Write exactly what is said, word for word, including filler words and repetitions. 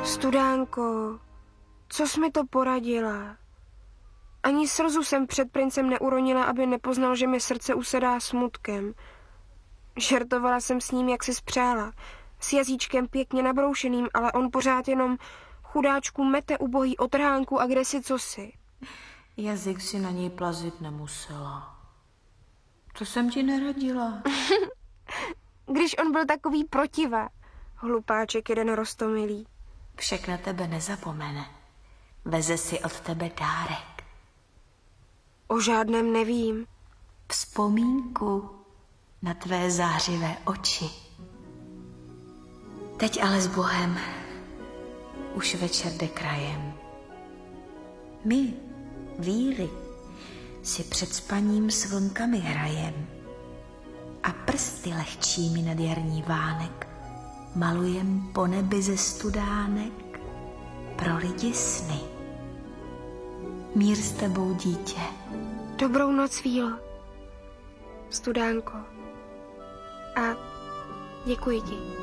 Studánko, co jsi mi to poradila? Ani slzu jsem před princem neuronila, aby nepoznal, že mi srdce usedá smutkem. Žertovala jsem s ním, jak si spřála, s jazyčkem pěkně nabroušeným, ale on pořád jenom chudáčku mete ubohý otrhánku a kde si cosi. Jazyk si na něj plazit nemusela. To jsem ti neradila. Když on byl takový protiva, hlupáček jeden roztomilý. Však na tebe nezapomene. Veze si od tebe dárek. O žádném nevím. Vzpomínku na tvé zářivé oči. Teď ale s Bohem. Už večer jde krajem. My, víly, si před spaním s vlnkami hrajem a prsty lehčími nad jarní vánek malujem po nebi ze studánek pro lidi sny. Mír s tebou, dítě. Dobrou noc, Vílo. Studánko. A děkuji ti.